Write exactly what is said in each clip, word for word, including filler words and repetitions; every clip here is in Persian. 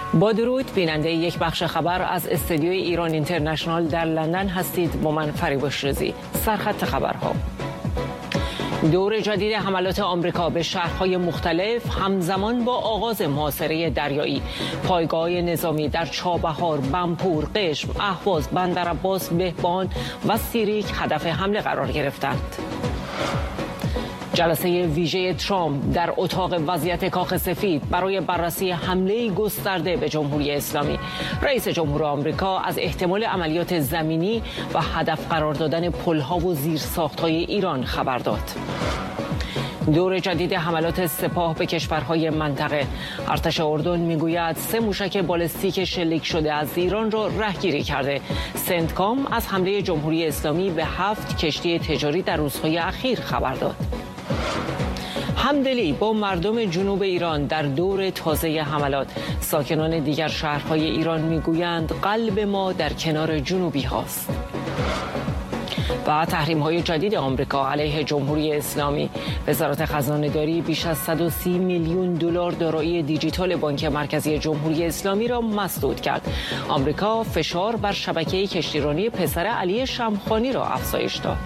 با درود، بیننده یک بخش خبر از استودیوی ایران اینترنشنال در لندن هستید. با من فریباش رضی. سرخط خبرها: دور جدید حملات آمریکا به شهرهای مختلف همزمان با آغاز محاصره دریایی. پایگاه نظامی در چابهار، بمپور، قشم، اهواز، بندرعباس، بهبان و سیریک هدف حمله قرار گرفتند. جلسه ویژه ترامپ در اتاق وضعیت کاخ سفید برای بررسی حمله گسترده به جمهوری اسلامی. رئیس جمهور آمریکا از احتمال عملیات زمینی و هدف قرار دادن پل‌ها و زیرساخت‌های ایران خبر داد. دور جدید حملات سپاه به کشورهای منطقه. ارتش اردن میگوید سه موشک بالستیک شلیک شده از ایران را رهگیری کرده. سنتکام از حمله جمهوری اسلامی به هفت کشتی تجاری در روزهای اخیر خبر داد. همدلی با مردم جنوب ایران در دور تازه حملات. ساکنان دیگر شهرهای ایران میگویند قلب ما در کنار جنوبی هاست. و تحریم‌های جدید آمریکا علیه جمهوری اسلامی. وزارت خزانه‌داری بیش از صد و سی میلیون دلار دارایی دیجیتال بانک مرکزی جمهوری اسلامی را مسدود کرد. آمریکا فشار بر شبکه کشتیرانی پسر علی شمخانی را افزایش داد.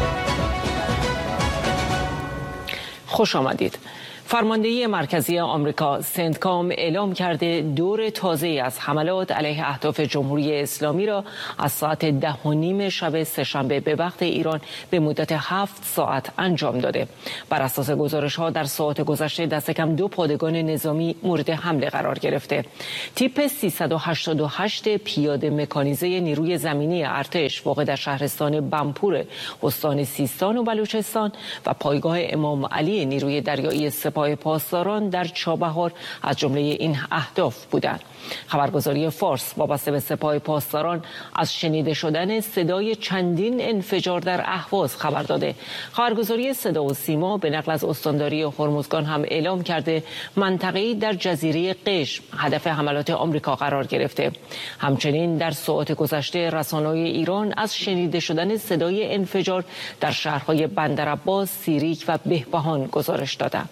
خوش آمدید. فرماندهی مرکزی آمریکا سنتکام اعلام کرده دور تازه از حملات علیه اهداف جمهوری اسلامی را از ساعت ده و نیم شب سه‌شنبه به وقت ایران به مدت هفت ساعت انجام داده. بر اساس گزارش‌ها در ساعات گذشته دست کم دو پادگان نظامی مورد حمله قرار گرفته. تیپ سیصد و هشتاد و هشت پیاده مکانیزه نیروی زمینی ارتش واقع در شهرستان بمپور استان سیستان و بلوچستان و پایگاه امام علی نیروی دریایی سپاه پاسداران در چابهار از جمله این اهداف بودند. خبرگزاری فارس وابسته به سپاه پاسداران از شنیده شدن صدای چندین انفجار در اهواز خبر داده. خبرگزاری صدا و سیما به نقل از استانداری هرمزگان هم اعلام کرده منطقه‌ای در جزیره قشم هدف حملات آمریکا قرار گرفته. همچنین در ساعات گذشته رسانه‌های ایران از شنیده شدن صدای انفجار در شهرهای بندرعباس، سیریک و بهبهان گزارش دادند.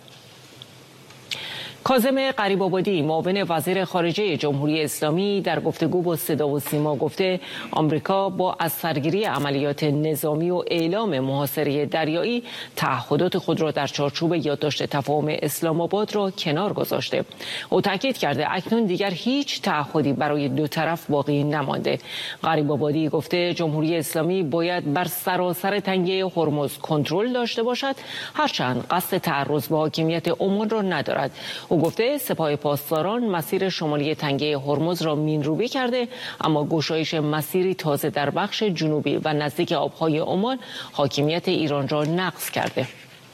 کاظم غریب‌آبادی معاون وزیر خارجه جمهوری اسلامی در گفتگو با صدا و سیما گفته آمریکا با از سرگیری عملیات نظامی و اعلام محاصره دریایی تعهدات خود را در چارچوب یادداشت تفاهم اسلام آباد را کنار گذاشته. او تاکید کرده اکنون دیگر هیچ تعهدی برای دو طرف باقی نمانده. غریب‌آبادی گفته جمهوری اسلامی باید بر سراسر تنگه هرمز کنترل داشته باشد، هرچند قصد تعرض به حاکمیت عمان را ندارد. او گفته سپاه پاسداران مسیر شمالی تنگه هرمز را مینروبی کرده، اما گشایش مسیری تازه در بخش جنوبی و نزدیک آبهای عمان حاکمیت ایران را نقض کرده.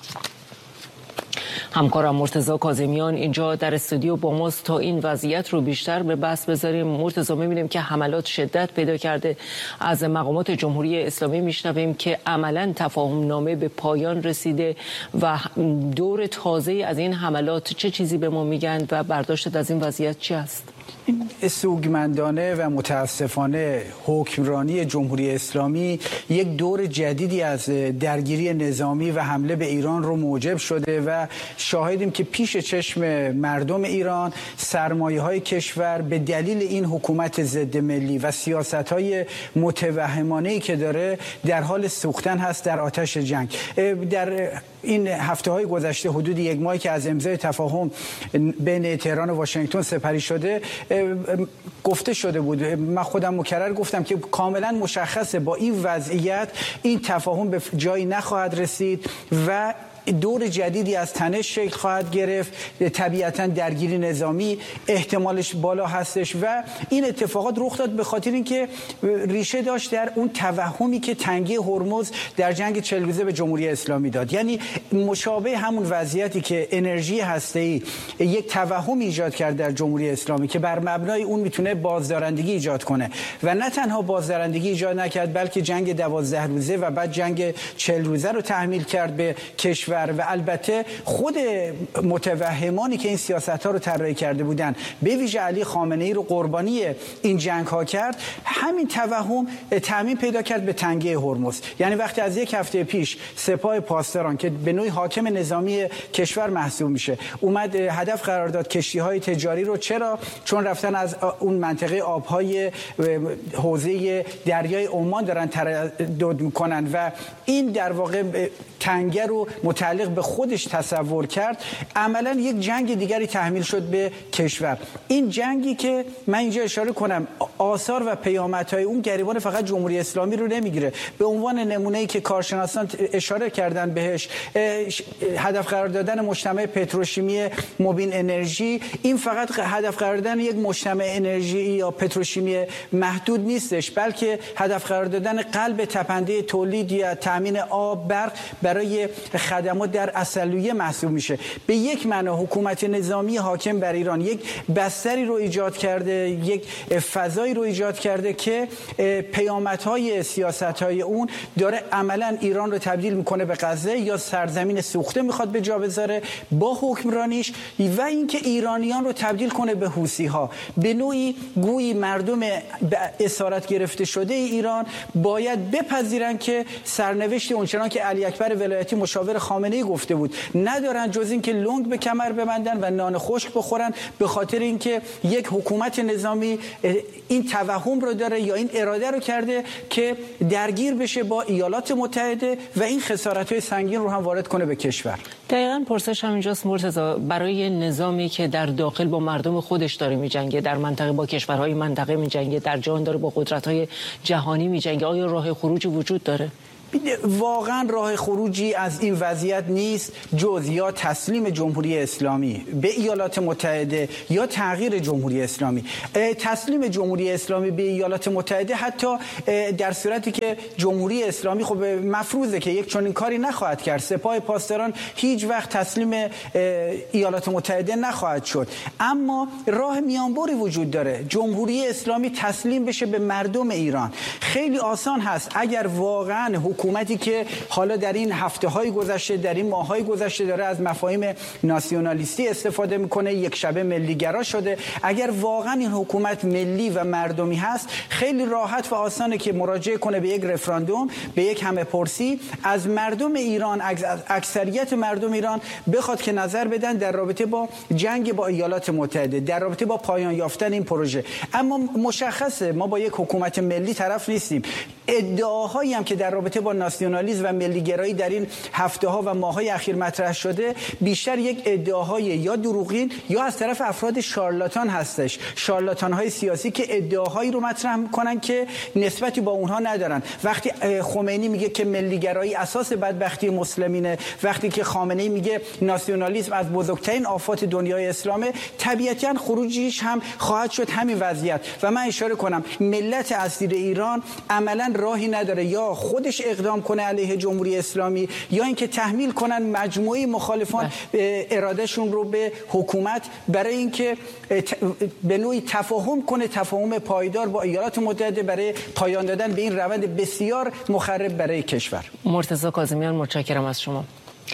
همکارم مرتضی کاظمیان اینجا در استودیو با ماست تا این وضعیت رو بیشتر به بحث بذاریم. مرتضی، می‌بینیم که حملات شدت پیدا کرده. از مقامات جمهوری اسلامی میشنویم که عملاً تفاهم نامه به پایان رسیده و دور تازه از این حملات چه چیزی به ما میگن و برداشتت از این وضعیت چی است؟ سوگمندانه و متاسفانه حکمرانی جمهوری اسلامی یک دور جدیدی از درگیری نظامی و حمله به ایران رو موجب شده و شاهدیم که پیش چشم مردم ایران سرمایه‌های کشور به دلیل این حکومت ضد ملی و سیاست‌های متوهمانه‌ای که داره در حال سوختن هست در آتش جنگ. در این هفته‌های گذشته حدود یک ماهی که از امضای تفاهم بین تهران و واشنگتن سپری شده گفته شده بود، من خودم مکرر گفتم که کاملا مشخصه با این وضعیت این تفاهم به جایی نخواهد رسید و دور جدیدی از تنش شکل خواهد گرفت. طبیعتا درگیری نظامی احتمالش بالا هستش و این اتفاقات رخ داد به خاطر اینکه ریشه داشت در اون توهمی که تنگه هرمز در جنگ چهل روزه به جمهوری اسلامی داد. یعنی مشابه همون وضعیتی که انرژی هسته‌ای یک توهم ایجاد کرد در جمهوری اسلامی که بر مبنای اون میتونه بازدارندگی ایجاد کنه و نه تنها بازدارندگی ایجاد نکرد بلکه جنگ دوازده روزه و بعد جنگ چهل روزه رو تحمیل کرد به کشور کشور و البته خود متوهمانی که این سیاست‌ها رو طراحی کرده بودن، به ویژه علی خامنه‌ای رو قربانی این جنگ ها کرد، همین توهم تعمیم پیدا کرد به تنگه هرمز. یعنی وقتی از یک هفته پیش سپاه پاسداران که به نوعی حاکم نظامی کشور محسوب میشه اومد هدف قرار داد کشتی‌های تجاری رو، چرا؟ چون رفتن از اون منطقه آب‌های حوزه دریای عمان دارن تردد میکنن و این در واقع تنگه رو متعلق به خودش تصور کرد. عملا یک جنگ دیگری تحمیل شد به کشور. این جنگی که من اینجا اشاره کنم آثار و پیامدهای اون گریبان فقط جمهوری اسلامی رو نمیگیره. به عنوان نمونه‌ای که کارشناسان اشاره کردن بهش، هدف قرار دادن مجتمع پتروشیمی مبین انرژی، این فقط هدف قرار دادن یک مجتمع انرژی یا پتروشیمی محدود نیستش، بلکه هدف قرار دادن قلب تپنده تولید یا تامین آب، برق برای خدمات در اصلویه محسوب میشه. به یک معنا حکومت نظامی حاکم بر ایران یک بستری رو ایجاد کرده، یک فضایی رو ایجاد کرده که پیامدهای سیاست‌های اون داره عملاً ایران رو تبدیل میکنه به غزه یا سرزمین سوخته میخواد به جا بذاره با حکمرانیش، و اینکه ایرانیان رو تبدیل کنه به حوثی‌ها. به نوعی گویی مردم به اسارت گرفته شده ایران باید بپذیرن که سرنوشت اونچنان که علی اکبر ولایتی مشاور خامنه‌ای گفته بود ندارن جز اینکه لنگ به کمر ببندن و نان خشک بخورن، به خاطر اینکه یک حکومت نظامی این توهم رو داره یا این اراده رو کرده که درگیر بشه با ایالات متحده و این خسارت‌های سنگین رو هم وارد کنه به کشور. دقیقاً پرسش همینجاست مرتضی، برای نظامی که در داخل با مردم خودش داره می‌جنگه، در منطقه با کشورهای منطقه می‌جنگه، در جهان داره با قدرت‌های جهانی می‌جنگه، آیا راه خروجی وجود داره؟ واقعا راه خروجی از این وضعیت نیست جز یا تسلیم جمهوری اسلامی به ایالات متحده یا تغییر جمهوری اسلامی. تسلیم جمهوری اسلامی به ایالات متحده حتی در صورتی که جمهوری اسلامی خب مفروضه که یک چنین کاری نخواهد کرد، سپاه پاسداران هیچ وقت تسلیم ایالات متحده نخواهد شد، اما راه میانبری وجود داره. جمهوری اسلامی تسلیم بشه به مردم ایران. خیلی آسان هست اگر واقعا حکومتی که حالا در این هفته‌های گذشته، در این ماه‌های گذشته داره از مفاهیم ناسیونالیستی استفاده میکنه، یک شبه ملی‌گرا شده، اگر واقعا این حکومت ملی و مردمی هست، خیلی راحت و آسانه که مراجعه کنه به یک رفراندوم، به یک همه پرسی از مردم ایران، اکثریت مردم ایران بخواد که نظر بدن در رابطه با جنگ با ایالات متحده، در رابطه با پایان یافتن این پروژه. اما مشخصه ما با یک حکومت ملی طرف نیستیم. ادعاهایی هم که در رابطه با ناسیونالیسم و ملی‌گرایی در این هفته‌ها و ماه‌های اخیر مطرح شده بیشتر یک ادعاهای یا دروغین یا از طرف افراد شارلاتان هستش، شارلاتان‌های سیاسی که ادعاهایی رو مطرح می‌کنن که نسبتی با اونها ندارن. وقتی خمینی میگه که ملی‌گرایی اساس بدبختی مسلمینه، وقتی که خامنه‌ای میگه ناسیونالیسم از بزرگترین آفات دنیای اسلامه، طبیعتاً خروجیش هم خواهد شد همین وضعیت. و من اشاره کنم ملت اصیل ایران عملاً راهی نداره، یا خودش اقدام کنه علیه جمهوری اسلامی یا اینکه تحمیل کنن مجموعه مخالفان ارادهشون رو به حکومت برای اینکه به نوعی تفاهم کنه، تفاهم پایدار با ایالات متحده برای پایان دادن به این روند بسیار مخرب برای کشور. مرتضی کاظمیان متشکرم از شما.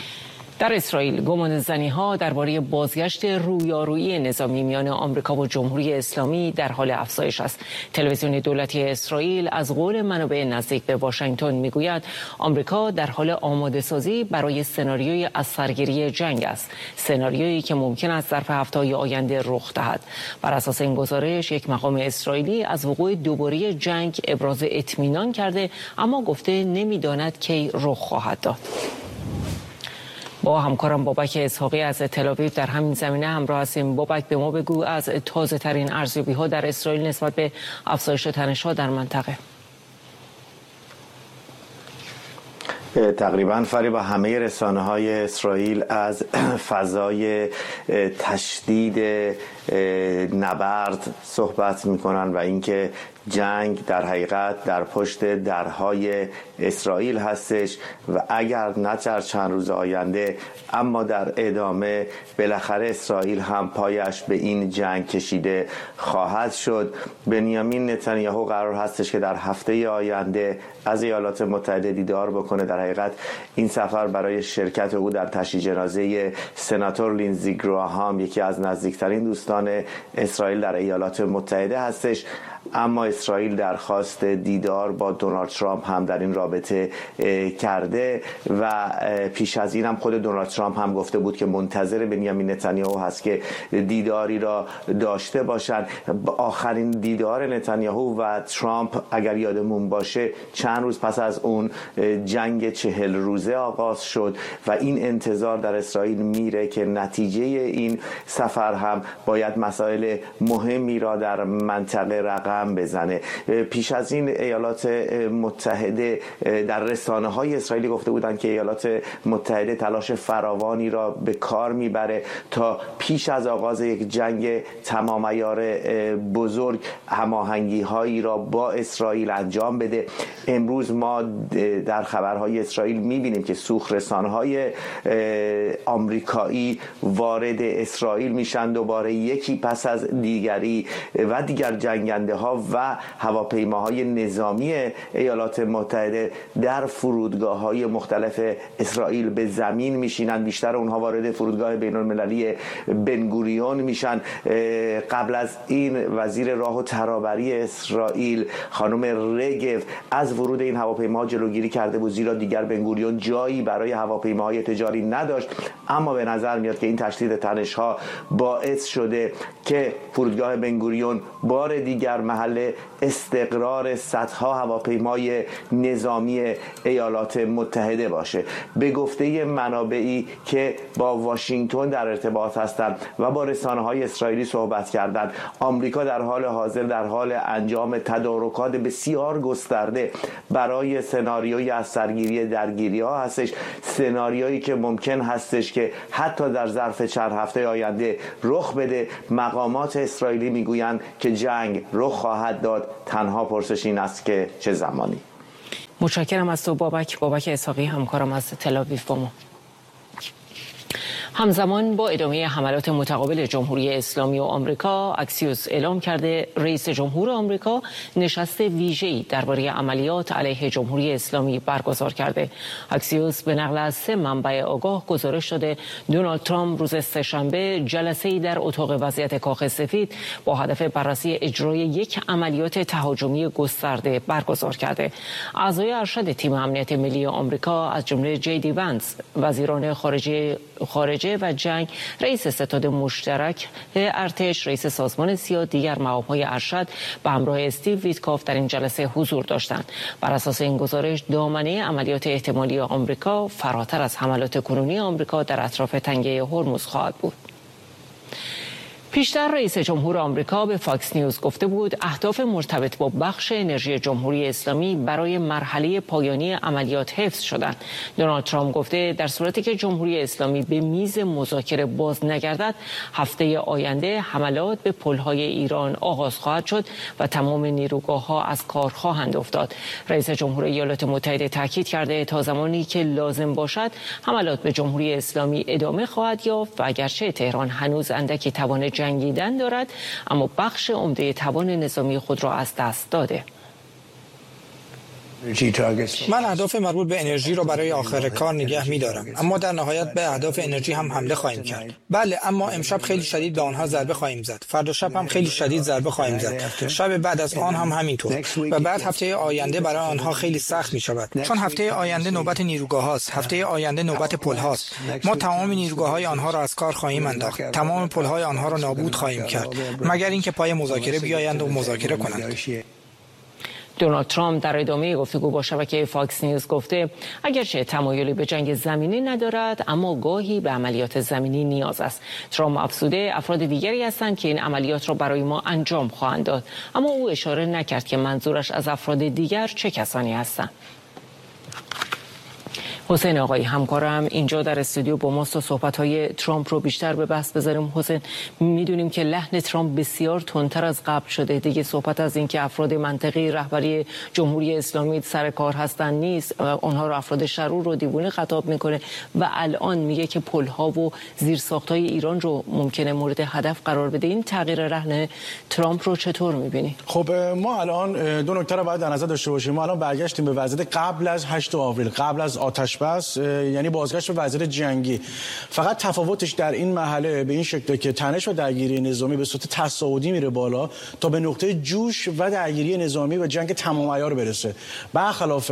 در اسرائیل گمانه‌زنی‌ها درباره بازگشت رویارویی نظامی میان آمریکا و جمهوری اسلامی در حال افزایش است. تلویزیون دولتی اسرائیل از قول منابع نزدیک به واشنگتن میگوید آمریکا در حال آماده‌سازی برای سناریوی از سرگیری جنگ است، سناریویی که ممکن است ظرف هفته‌های آینده رخ دهد. بر اساس این گزارش یک مقام اسرائیلی از وقوع دوباره جنگ ابراز اطمینان کرده، اما گفته نمی‌داند کی رخ خواهد داد. با همکارم بابک اسحاقی از تل‌آویو در همین زمینه همراه هستیم. بابک، به ما بگو از تازه ترین ارزیابی‌ها در اسرائیل نسبت به افزایش تنش‌ها در منطقه. تقریبا فریبا همه رسانه‌های اسرائیل از فضای تشدید نبرد صحبت می‌کنن و اینکه جنگ در حقیقت در پشت درهای اسرائیل هستش و اگر نه در چند روز آینده اما در ادامه بالاخره اسرائیل هم پایش به این جنگ کشیده خواهد شد. بنیامین نتانیاهو قرار هستش که در هفته آینده از ایالات متحده دیدار بکنه، در حقیقت این سفر برای شرکت او در تشییع جنازه سناتور لینزی گراهام، یکی از نزدیکترین دوستان اسرائیل در ایالات متحده هستش. اما اسرائیل درخواست دیدار با دونالد ترامپ هم در این رابطه کرده و پیش از این هم خود دونالد ترامپ هم گفته بود که منتظر بنیامین نتانیاهو هست که دیداری را داشته باشند. آخرین دیدار نتانیاهو و ترامپ اگر یادمون باشه چند روز پس از اون جنگ چهل روزه آغاز شد و این انتظار در اسرائیل میره که نتیجه این سفر هم باید مسائل مهمی را در منطقه رقم بزنه. پیش از این ایالات متحده در رسانه های اسرائیلی گفته بودند که ایالات متحده تلاش فراوانی را به کار میبره تا پیش از آغاز یک جنگ تمام عیار بزرگ هماهنگی هایی را با اسرائیل انجام بده. امروز ما در خبرهای اسرائیل میبینیم که سوخت رسانه های آمریکایی وارد اسرائیل میشن، دوباره یکی پس از دیگری و دیگر جنگنده ها و هواپیماهای نظامی ایالات متحده در فرودگاه های مختلف اسرائیل به زمین میشینن. بیشتر اونها وارد فرودگاه بین المللی بن گوریون میشن. قبل از این وزیر راه و ترابری اسرائیل خانم رگو از ورود این هواپیماها جلوگیری کرده بود، زیرا دیگر بن گوریون جایی برای هواپیماهای تجاری نداشت. اما به نظر میاد که این تشدید تنش‌ها باعث شده که فرودگاه بن گوریون بار دیگر محل استقرار صدها هواپیمای نظامی ایالات متحده باشه. به گفته منابعی که با واشنگتن در ارتباط هستند و با رسانه‌های اسرائیلی صحبت کردند، آمریکا در حال حاضر در حال انجام تدارکات بسیار گسترده برای سناریوی از سرگیری درگیری‌ها هستش، سناریویی که ممکن هستش که حتی در ظرف چند هفته آینده رخ بده. مقامات اسرائیلی میگویند که جنگ رخ خواهد داد، تنها پرسش این است که چه زمانی. متشکرم از تو بابک بابک اسحاقی، همکارم از تل‌آویو با ما. همزمان با ادامه حملات متقابل جمهوری اسلامی و آمریکا، اکسیوس اعلام کرده رئیس جمهور آمریکا نشست ویژه‌ای درباره عملیات علیه جمهوری اسلامی برگزار کرده. اکسیوس به نقل از سه منبع آگاه گزارش داده دونالد ترامپ روز سه‌شنبه جلسه‌ای در اتاق وضعیت کاخ سفید با هدف بررسی اجرای یک عملیات تهاجمی گسترده برگزار کرده. اعضای ارشد تیم امنیت ملی آمریکا از جمله جی دی ونس، وزیران خارجه خارجه و جنگ، رئیس ستاد مشترک ارتش، رئیس سازمان سیا، دیگر مقام‌های ارشد به همراه استیو ویتکاف در این جلسه حضور داشتند. بر اساس این گزارش دامنه عملیات احتمالی آمریکا فراتر از حملات کنونی آمریکا در اطراف تنگه هرمز خواهد بود. پیشتر رئیس جمهور آمریکا به فاکس نیوز گفته بود اهداف مرتبط با بخش انرژی جمهوری اسلامی برای مرحله پایانی عملیات حفظ شدند. دونالد ترامپ گفته در صورتی که جمهوری اسلامی به میز مذاکره باز نگردد، هفته آینده حملات به پل‌های ایران آغاز خواهد شد و تمام نیروگاه‌ها از کار خواهند افتاد. رئیس جمهور ایالات متحده تاکید کرده تا زمانی که لازم باشد حملات به جمهوری اسلامی ادامه خواهد یافت و اگرچه تهران هنوز اندکی توان جنگیدن دارد، اما بخش عمده توان نظامی خود را از دست داده. من اهداف مربوط به انرژی را برای آخر کار نگه می‌دارم، اما در نهایت به اهداف انرژی هم حمله خواهیم کرد. بله، اما امشب خیلی شدید به آنها ضربه خواهیم زد. فردا شب هم خیلی شدید ضربه خواهیم زد. شب بعد از آن هم همینطور. و بعد هفته آینده برای آنها خیلی سخت می‌شود. چون هفته آینده نوبت نیروگاه‌هاست. هفته آینده نوبت پل‌هاست. ما تمام نیروگاه‌های آنها را از کار خواهیم انداخت. تمام پل‌های آنها را نابود خواهیم کرد. مگر اینکه پای مذاکره بیایند و مذاکره کنند. دونالد ترامپ در ادامه گفتگو با شبکه فاکس نیوز گفته اگرچه تمایلی به جنگ زمینی ندارد، اما گاهی به عملیات زمینی نیاز است. ترامپ افزوده افراد دیگری هستند که این عملیات را برای ما انجام خواهند داد، اما او اشاره نکرد که منظورش از افراد دیگر چه کسانی هستند. حسین آقایی همکارم اینجا در استودیو با ماست و صحبت‌های ترامپ رو بیشتر به بحث بذاریم. حسین، میدونیم که لحن ترامپ بسیار تندتر از قبل شده دیگه. صحبت از این که افراد منطقی رهبری جمهوری اسلامی سر کار هستن نیست، اونها رو افراد شرور رو دیوونه خطاب میکنه و الان میگه که پل‌ها و زیرساخت‌های ایران رو ممکنه مورد هدف قرار بده. این تغییر لحن ترامپ رو چطور میبینی؟ خب ما الان دو نکته رو باید در نظر داشته باشیم. ما الان برگشتیم به وضعیت قبل از هشتم آوریل، قبل از آتش بس، یعنی بازگشت به وضعیت جنگی. فقط تفاوتش در این مرحله به این شکله که تنش و درگیری نظامی به صورت تصاعدی میره بالا تا به نقطه جوش و درگیری نظامی و جنگ تمام عیار برسه، برخلاف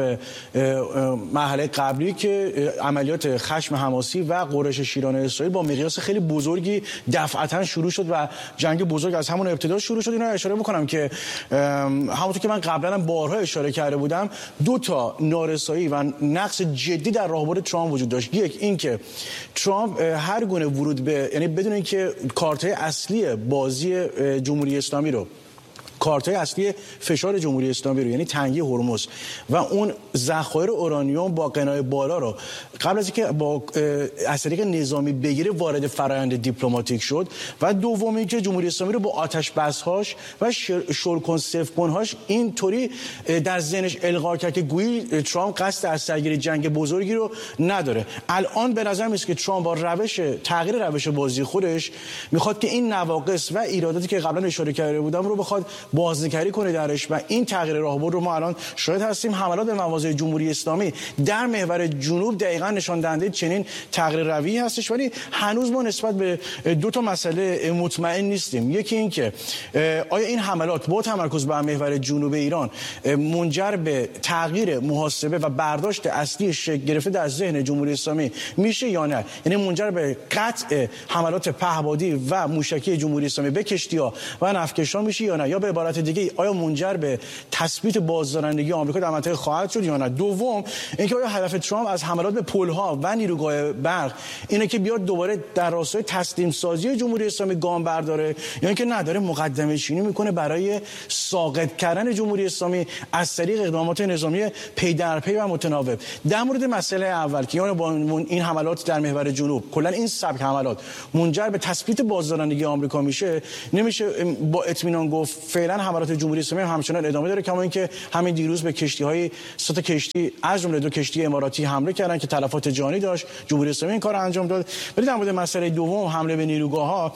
مرحله قبلی که عملیات خشم حماسی و غرش شیران اسرائیل با مقیاس خیلی بزرگی دفعتا شروع شد و جنگ بزرگ از همون ابتدا شروع شد. اینا اشاره بکنم که همونطور که من قبلا هم بارها اشاره کرده بودم، دو تا نارسایی و نقص جدی در راهبر ترامپ وجود داشت. یک این که ترامپ هر گونه ورود به، یعنی بدون اینکه کارت‌های اصلی بازی جمهوری اسلامی رو، کارت‌های اصلی فشار جمهوری اسلامی رو، یعنی تنگی هرمز و اون ذخایر اورانیوم با قنای بالا رو قبل از اینکه با از طریق نظامی بگیره وارد فرآیند دیپلماتیک شد و دوم اینکه جمهوری اسلامی رو با آتش بس‌هاش و شلکن سفکن‌هاش اینطوری در ذهنش القا کرد که گویی ترامپ قصد از سرگیری جنگ بزرگی رو نداره. الان به نظر میاد که ترامپ با روش تغییر روش بازی خودش میخواد که این نواقص و ایراداتی که قبلا اشاره کرده بودم رو بخواد بازنگری کنه درش و این تغییر راهبر رو ما الان شاهد هستیم. حملات به مواضع جمهوری اسلامی در محور جنوب دقیقاً نشان دهنده چنین تغییر رویی هستش، ولی هنوز ما نسبت به دو تا مسئله مطمئن نیستیم. یکی این که آیا این حملات با تمرکز بر محور جنوب ایران منجر به تغییر محاسبه و برداشت اصلی شکل گرفته در ذهن جمهوری اسلامی میشه یا نه، یعنی منجر به قطع حملات پهپادی و موشکی جمهوری اسلامی به کشتی‌ها و نفتکشان میشه یا نه، یا به عبارت دیگه آیا منجر به تثبیت بازدارندگی آمریکا در منطقه خواهد شد یا نه. دوم اینکه آیا هدف ترامپ از حملات به پل‌ها و نیروگاه برق اینه که بیاد دوباره در راستای تسلیم سازی جمهوری اسلامی گام برداره یا اینکه نداره مقدمه چینی میکنه برای ساقط کردن جمهوری اسلامی از طریق اقدامات نظامی پی در پی و متناوب. در مورد مسئله اول که یعنی با این حملات در محور جنوب، کلا این سبک حملات منجر به تثبیت بازدارندگی آمریکا میشه، نمیشه با اطمینان گفت فعلا حملات جمهوری اسلامی همچنان ادامه داره، کما اینکه همین دیروز به کشتی‌های سه تا کشتی از جمله دو کشتی اماراتی حمله کردن که تلفات جانی داشت. جمهوری اسلامی این کارو انجام داد. ولی در مورد مسئله دوم، حمله به نیروگاه‌ها،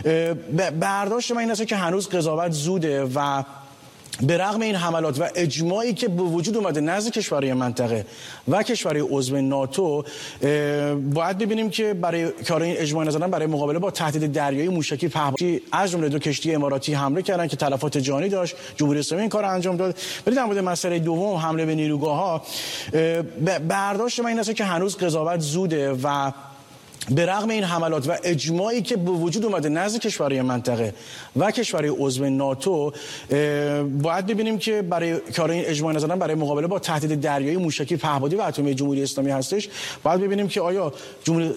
برداشت من این است که هنوز قضاوت زوده و به رغم این حملات و اجماعی که به وجود اومده نزد کشورهای منطقه و کشورهای عضو ناتو، باید ببینیم که برای کار این اجماع نظرن برای مقابله با تهدید دریایی موشکی پهپادی از جمله دو کشتی اماراتی حمله کردن که تلفات جانی داشت. جمهوری اسلامی این کارو انجام داد. ولی در مورد مسئله دوم، حمله به نیروگاه‌ها، برداشت من این است که هنوز قضاوت زوده و به رغم این حملات و اجماعی که به وجود اومده نزد کشورهای منطقه و کشورهای عضو ناتو، باید ببینیم که برای کار این اجماع نظرن برای مقابله با تهدید دریایی موشکی پهپادی و اتمی جمهوری اسلامی هستش، باید ببینیم که آیا جمهوری